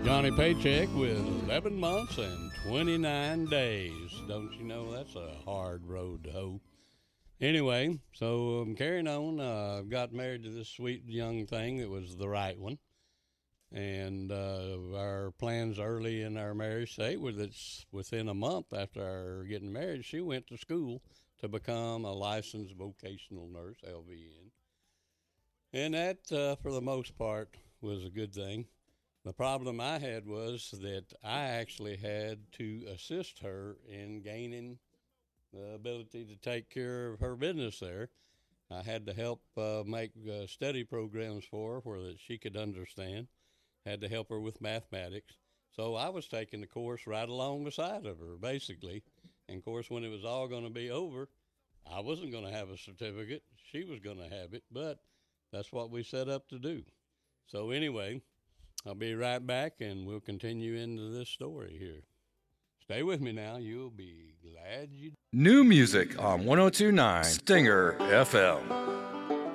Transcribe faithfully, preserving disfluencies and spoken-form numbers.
Johnny Paycheck with eleven months and twenty-nine days. Don't you know that's a hard road to hoe? Anyway, so I'm carrying on. I uh, got married to this sweet young thing that was the right one. And uh, our plans early in our marriage say was that within a month after our getting married, she went to school to become a licensed vocational nurse, L V N. And that, uh, for the most part, was a good thing. The problem I had was that I actually had to assist her in gaining the ability to take care of her business there. I had to help uh, make uh, study programs for her where that she could understand. Had to help her with mathematics. So I was taking the course right along the side of her, basically. And, of course, when it was all going to be over, I wasn't going to have a certificate. She was going to have it, but that's what we set up to do. So, anyway, I'll be right back, and we'll continue into this story here. Stay with me now. You'll be glad you did. New music on one oh two point nine Stinger F M.